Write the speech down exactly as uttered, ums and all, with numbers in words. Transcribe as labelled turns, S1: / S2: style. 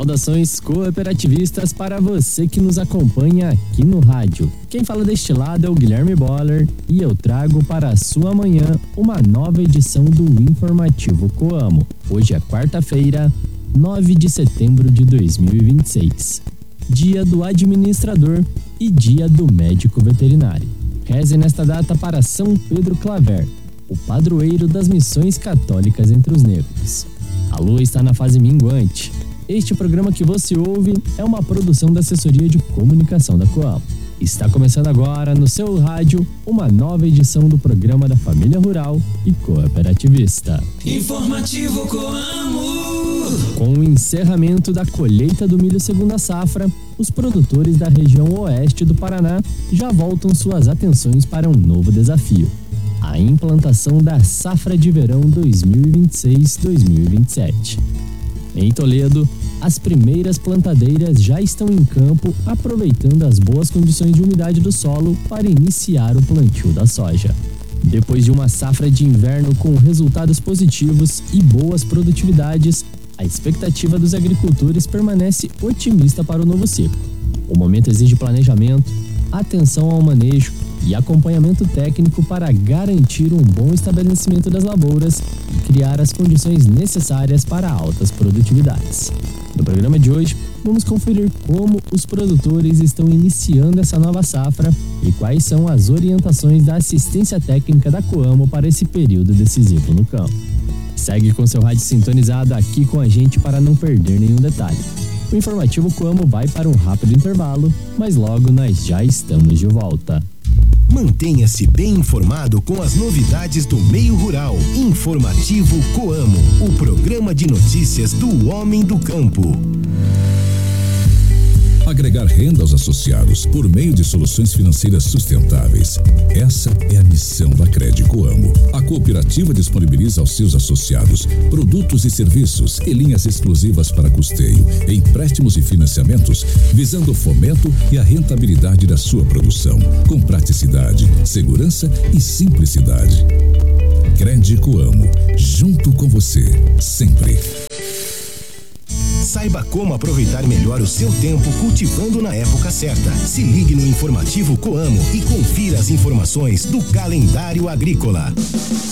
S1: Saudações cooperativistas para você que nos acompanha aqui no rádio. Quem fala deste lado é o Guilherme Boller e eu trago para a sua manhã uma nova edição do Informativo Coamo. Hoje é quarta-feira, nove de setembro de dois mil e vinte e seis, dia do administrador e dia do médico veterinário. Reze nesta data para São Pedro Claver, o padroeiro das missões católicas entre os negros. A lua está na fase minguante. Este programa que você ouve é uma produção da Assessoria de Comunicação da Coamo. Está começando agora no seu rádio uma nova edição do programa da Família Rural e Cooperativista.
S2: Informativo Coamo.
S1: Com o encerramento da colheita do milho segunda safra, os produtores da região oeste do Paraná já voltam suas atenções para um novo desafio: a implantação da safra de verão dois mil e vinte e seis dois mil e vinte e sete. Em Toledo, as primeiras plantadeiras já estão em campo, aproveitando as boas condições de umidade do solo para iniciar o plantio da soja. Depois de uma safra de inverno com resultados positivos e boas produtividades, a expectativa dos agricultores permanece otimista para o novo ciclo. O momento exige planejamento, atenção ao manejo e acompanhamento técnico para garantir um bom estabelecimento das lavouras e criar as condições necessárias para altas produtividades. No programa de hoje, vamos conferir como os produtores estão iniciando essa nova safra e quais são as orientações da assistência técnica da Coamo para esse período decisivo no campo. Segue com seu rádio sintonizado aqui com a gente para não perder nenhum detalhe. O Informativo Coamo vai para um rápido intervalo, mas logo nós já estamos de volta.
S3: Mantenha-se bem informado com as novidades do meio rural. Informativo Coamo, o programa de notícias do homem do campo.
S4: Agregar renda aos associados por meio de soluções financeiras sustentáveis. Essa é a missão da Cred Coamo. A cooperativa disponibiliza aos seus associados produtos e serviços e linhas exclusivas para custeio, empréstimos e financiamentos, visando o fomento e a rentabilidade da sua produção, com praticidade, segurança e simplicidade. Cred Coamo, junto com você, sempre.
S3: Saiba como aproveitar melhor o seu tempo cultivando na época certa. Se ligue no Informativo Coamo e confira as informações do calendário agrícola.